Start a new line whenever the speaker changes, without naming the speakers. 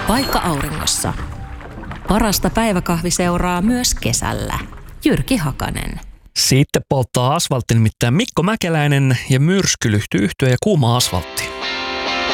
Paikka auringossa. Parasta päiväkahviseuraa myös kesällä. Jyrki Hakanen.
Sitten polttaa asfaltti nimittäin Mikko Mäkeläinen ja myrskylyhty yhtye ja kuuma asfaltti.